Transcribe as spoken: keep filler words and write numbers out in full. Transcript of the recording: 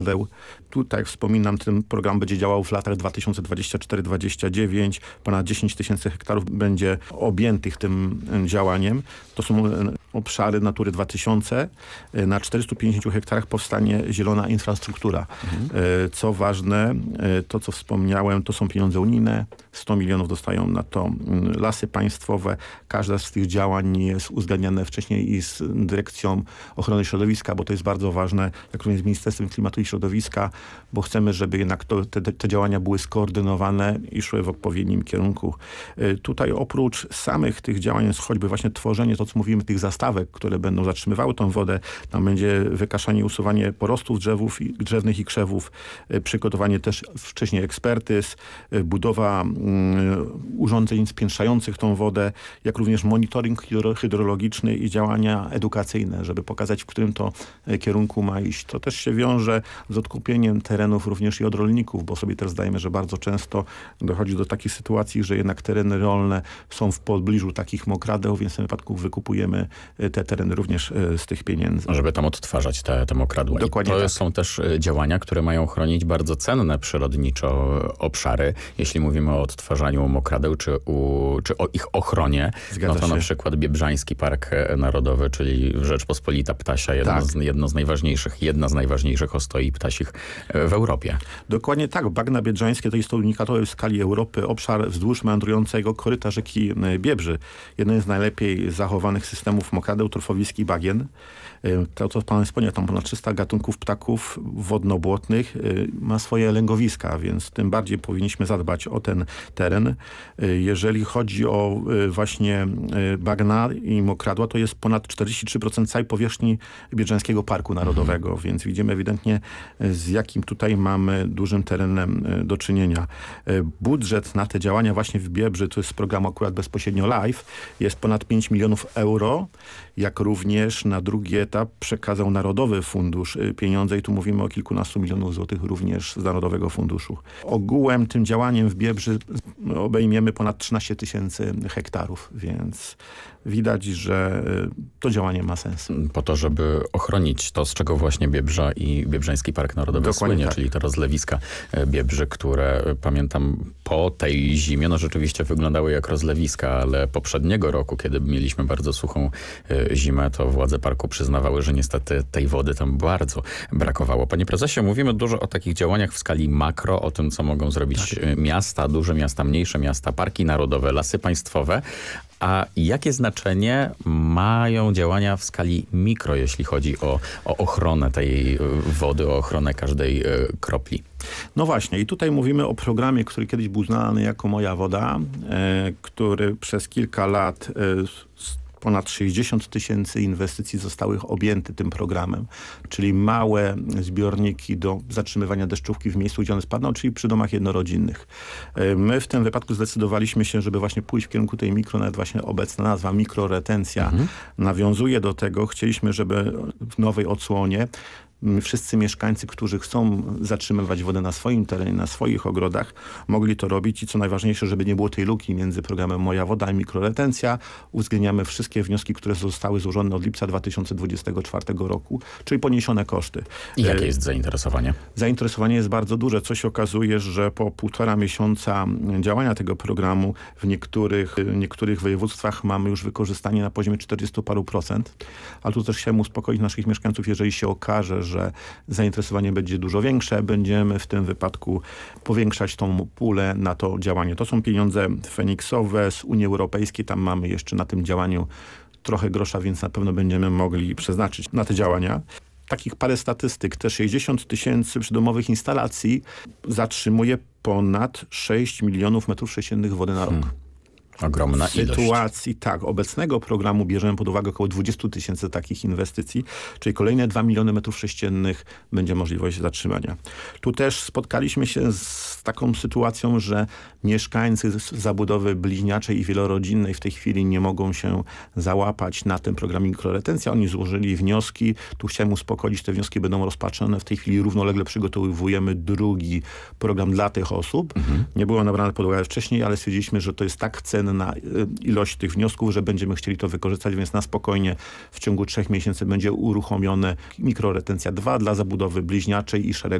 Tu, tak jak wspominam, ten program będzie działał w latach dwa tysiące dwudziestym czwartym do dwa tysiące dwudziestego dziewiątego. Ponad dziesięć tysięcy hektarów będzie objętych tym działaniem. To są obszary Natury dwa tysiące. Na czterystu pięćdziesięciu hektarach powstanie zielona infrastruktura. Mhm. Co ważne, to co wspomniałem, to są pieniądze unijne. sto milionów dostają na to Lasy Państwowe. Każda z tych działań jest uzgadniane wcześniej i z Dyrekcją Ochrony Środowiska, bo to jest bardzo ważne, jak również z Ministerstwem Klimatu i Środowiska, bo chcemy, żeby jednak to, te, te działania były skoordynowane i szły w odpowiednim kierunku. Tutaj oprócz samych tych działań jest choćby właśnie tworzenie, to co mówimy, tych zastawek, które będą zatrzymywały tą wodę. Tam będzie wykaszanie i usuwanie porostów drzewów, drzewnych i krzewów, przygotowanie też wcześniej ekspertyz, budowa urządzeń spiętrzających tą wodę, jak również monitoring hydrologiczny i działania edukacyjne, żeby pokazać, w którym to kierunku ma iść. To też się wiąże z odkupieniem terenów również i od rolników, bo sobie też zdajemy, że bardzo często dochodzi do takich sytuacji, że jednak tereny rolne są w pobliżu takich mokradeł, więc w tym wypadku wykupujemy te tereny również z tych pieniędzy. Żeby tam odtwarzać te, te mokradła. Dokładnie I to tak. są też działania, które mają chronić bardzo cenne przyrodniczo obszary. Jeśli mówimy o odtwarzaniu mokradeł, czy, u, czy o ich ochronie, Zgadza no to się. na przykład Biebrzański Park Narodowy, czyli Rzeczpospolita Ptasia, jedno, tak. z, jedno z najważniejszych, jedna z najważniejszych ostoi ptasich w Europie. Dokładnie tak. Bagna Biebrzańskie to jest to unikatowy w skali Europy obszar wzdłuż meandrującego koryta rzeki Biebrzy. Jeden z najlepiej zachowanych systemów mokradeł, torfowisk i bagien. To, co pan wspomniał, tam ponad trzysta gatunków ptaków wodno-błotnych ma swoje lęgowiska, więc tym bardziej powinniśmy zadbać o ten teren. Jeżeli chodzi o właśnie bagna i mokradła, to jest ponad czterdzieści trzy procent całej powierzchni Biebrzęskiego Parku Narodowego, mhm. więc widzimy ewidentnie, z jakim tutaj mamy dużym terenem do czynienia. Budżet na te działania właśnie w Biebrzy, to jest z programu akurat bezpośrednio live, jest ponad pięć milionów euro, jak również na drugi etap przekazał Narodowy Fundusz pieniądze i tu mówimy o kilkunastu milionów złotych również z Narodowego Funduszu. Ogółem tym działaniem w Biebrzy obejmiemy ponad trzynaście tysięcy hektarów, więc widać, że to działanie ma sens. Po to, żeby ochronić to, z czego właśnie Biebrza i Biebrzański Park Narodowy Dokładnie słynie, tak. czyli te rozlewiska Biebrzy, które pamiętam po tej zimie, no rzeczywiście wyglądały jak rozlewiska, ale poprzedniego roku, kiedy mieliśmy bardzo suchą zimę, to władze parku przyznawały, że niestety tej wody tam bardzo brakowało. Panie prezesie, mówimy dużo o takich działaniach w skali makro, o tym, co mogą zrobić tak. miasta, duże miasta, mniejsze miasta, parki narodowe, lasy państwowe. A jakie znaczenie mają działania w skali mikro, jeśli chodzi o, o ochronę tej wody, o ochronę każdej kropli? No właśnie i tutaj mówimy o programie, który kiedyś był znany jako Moja Woda, e, który przez kilka lat e, ponad sześćdziesiąt tysięcy inwestycji zostały objęte tym programem, czyli małe zbiorniki do zatrzymywania deszczówki w miejscu, gdzie one spadną, czyli przy domach jednorodzinnych. My w tym wypadku zdecydowaliśmy się, żeby właśnie pójść w kierunku tej mikro, nawet właśnie obecna nazwa mikroretencja mhm. nawiązuje do tego. Chcieliśmy, żeby w nowej odsłonie wszyscy mieszkańcy, którzy chcą zatrzymywać wodę na swoim terenie, na swoich ogrodach, mogli to robić i co najważniejsze, żeby nie było tej luki między programem Moja Woda i mikroretencja. Uwzględniamy wszystkie wnioski, które zostały złożone od lipca dwa tysiące dwudziestego czwartego roku, czyli poniesione koszty. I jakie jest zainteresowanie? Zainteresowanie jest bardzo duże, co się okazuje, że po półtora miesiąca działania tego programu w niektórych, niektórych województwach mamy już wykorzystanie na poziomie czterdziestu paru procent. Ale tu też chciałem uspokoić naszych mieszkańców, jeżeli się okaże, że zainteresowanie będzie dużo większe, będziemy w tym wypadku powiększać tą pulę na to działanie. To są pieniądze feniksowe z Unii Europejskiej, tam mamy jeszcze na tym działaniu trochę grosza, więc na pewno będziemy mogli przeznaczyć na te działania. Takich parę statystyk. Te sześćdziesiąt tysięcy przydomowych instalacji zatrzymuje ponad sześć milionów metrów sześciennych wody na rok. Hmm. Ogromna ilość. W sytuacji tak, obecnego programu bierzemy pod uwagę około dwadzieścia tysięcy takich inwestycji, czyli kolejne dwa miliony metrów sześciennych będzie możliwość zatrzymania. Tu też spotkaliśmy się z z taką sytuacją, że mieszkańcy z zabudowy bliźniaczej i wielorodzinnej w tej chwili nie mogą się załapać na ten program mikroretencja. Oni złożyli wnioski. Tu chciałem uspokoić, te wnioski będą rozpatrzone. W tej chwili równolegle przygotowujemy drugi program dla tych osób. Mhm. Nie było nabrane pod uwagę wcześniej, ale stwierdziliśmy, że to jest tak cenna ilość tych wniosków, że będziemy chcieli to wykorzystać, więc na spokojnie w ciągu trzech miesięcy będzie uruchomione mikroretencja dwa dla zabudowy bliźniaczej i szeregu